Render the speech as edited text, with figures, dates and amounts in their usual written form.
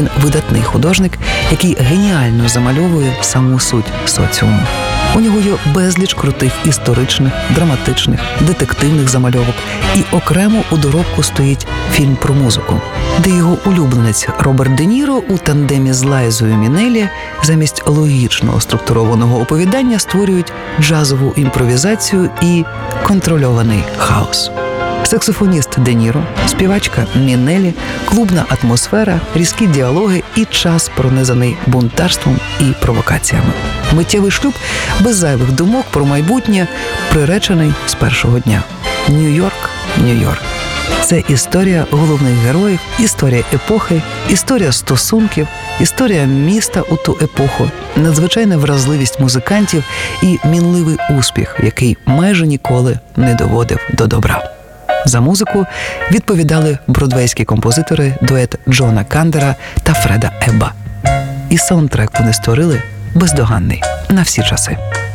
Він видатний художник, який геніально замальовує саму суть соціуму. У нього є безліч крутих історичних, драматичних, детективних замальовок. І окремо у доробку стоїть фільм про музику, де його улюбленець Роберт Де Ніро у тандемі з Лайзою Мінеллі замість логічного структурованого оповідання створюють джазову імпровізацію і контрольований хаос. Саксофоніст Де Ніро, співачка Мінеллі, клубна атмосфера, різкі діалоги і час, пронизаний бунтарством і провокаціями. Миттєвий шлюб без зайвих думок про майбутнє, приречений з першого дня. Нью-Йорк, Нью-Йорк. Це історія головних героїв, історія епохи, історія стосунків, історія міста у ту епоху, надзвичайна вразливість музикантів і мінливий успіх, який майже ніколи не доводив до добра. За музику відповідали бродвейські композитори, дует Джона Кандера та Фреда Ебба. І саундтрек вони створили бездоганний на всі часи.